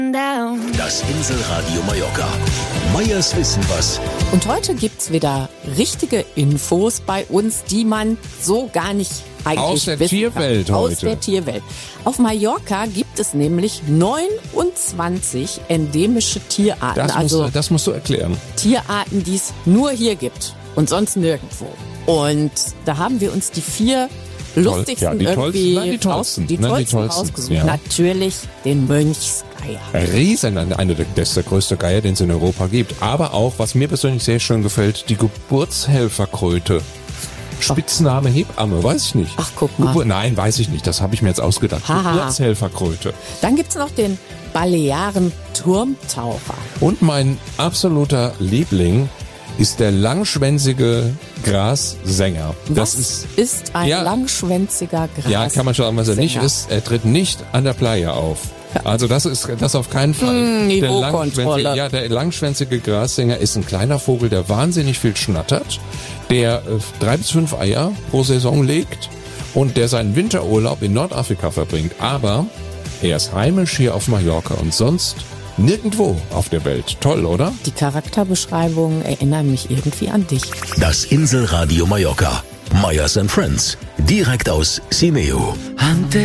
Das Inselradio Mallorca. Meyers Wissen was. Und heute gibt's wieder richtige Infos bei uns, die man so gar nicht eigentlich aus der wissen Tierwelt kann. heute. Aus der Tierwelt. Auf Mallorca gibt es nämlich 29 endemische Tierarten. Das musst du erklären. Tierarten, die es nur hier gibt und sonst nirgendwo. Und da haben wir uns die 4 lustigsten die irgendwie tollsten rausgesucht. ja. Natürlich den Mönchsgeier. Riesen, das ist der größte Geier, den es in Europa gibt. Aber auch, was mir persönlich sehr schön gefällt, die Geburtshelferkröte. Spitzname Hebamme, weiß ich nicht. Ach, guck mal. Nein, weiß ich nicht, das habe ich mir jetzt ausgedacht. Geburtshelferkröte. Dann gibt's noch den Balearen-Turmtaucher. Und mein absoluter Liebling ist der langschwänzige Grassänger. Was ist ein langschwänziger Grassänger? Ja, kann man schon sagen, was er nicht ist. Er tritt nicht an der Playa auf. Also das auf keinen Fall. Niveaukontrolle. Der langschwänzige Grassänger ist ein kleiner Vogel, der wahnsinnig viel schnattert, der 3 bis 5 Eier pro Saison legt und der seinen Winterurlaub in Nordafrika verbringt. Aber er ist heimisch hier auf Mallorca und sonst nirgendwo auf der Welt. Toll, oder? Die Charakterbeschreibungen erinnern mich irgendwie an dich. Das Inselradio Mallorca. Meyers & Friends. Direkt aus Simeo.